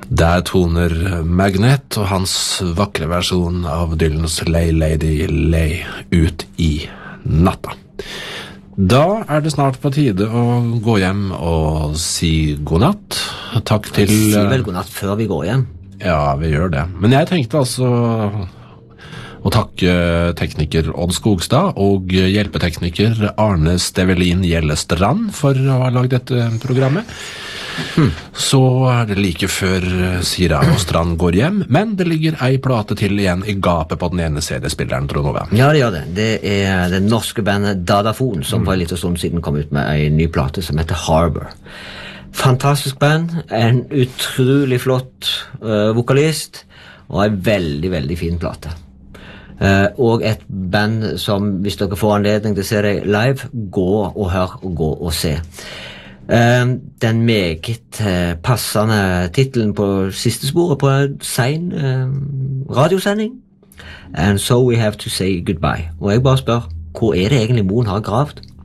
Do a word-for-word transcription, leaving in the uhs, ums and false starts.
Der toner Magnet og hans vakre versjon av Dylans Lay Lady Lay ut i natta. Da er det snart på tide å gå hjem og si god natt. Takk til... Si vel god natt før vi går hjem. Ja, vi gjør det. Men jeg tenkte altså å takke tekniker Odd Skogstad og hjelpetekniker Arne Stevelin Gjellestrand for å ha laget dette programmet. Hmm. Så er det like før Sira og Strand går hjem, men det ligger ei plate til igjen i gapet på den ene C D-spilleren, Trond Ove. Ja, det gjør det. Det er det norske bandet Dadafon som for en liten stund siden kom ut med en ny plate som heter Harbor. Fantastisk band, en utrolig flott uh, vokalist og en veldig, veldig fin plate. Uh, og et band som, hvis dere får anledning til å se det live, gå og hør og gå og se. Uh, den meget uh, passende titelen på siste sporet på en sen uh, radiosending. And so we have to say goodbye. Og jeg bare spør, hvor er det egentlig Moen har gravd?